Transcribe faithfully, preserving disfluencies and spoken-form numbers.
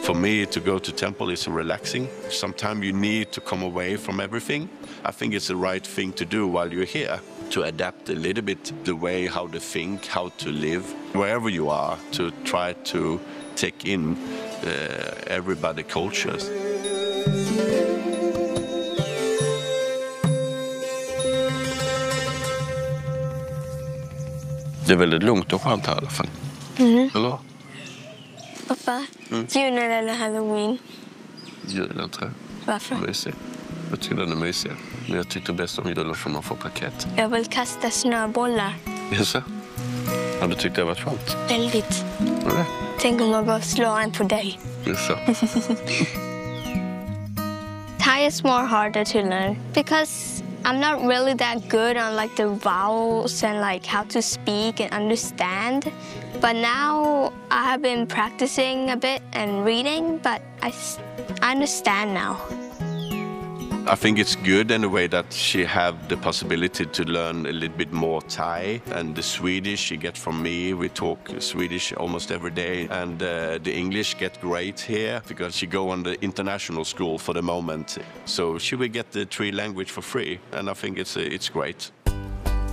For me, to go to temple is relaxing. Sometimes you need to come away from everything. I think it's the right thing to do while you're here, to adapt a little bit the way how to think, how to live, wherever you are, to try to take in uh, everybody's cultures. Det är väldigt lugnt och skönt här i alla fall. Mm. Eller? Pappa, mm. julen eller Halloween? Julen, tror jag. Varför? Mysig. Jag tycker den är mysig. Men jag tycker bäst om julen för man får paket. Jag vill kasta snöbollar. Jaså? Ja, du tyckte det var skönt? Väldigt. Ja. Tänk om jag bara slår en på dig. Jaså? Thai is more harder to learn because I'm not really that good on like the vowels and like how to speak and understand. But now I have been practicing a bit and reading, but I, I understand now. I think it's good in a way that she have the possibility to learn a little bit more Thai, and the Swedish she get from me. We talk Swedish almost every day, and uh, the English get great here because she go on the international school for the moment. So she will get the three language for free, and I think it's uh, it's great.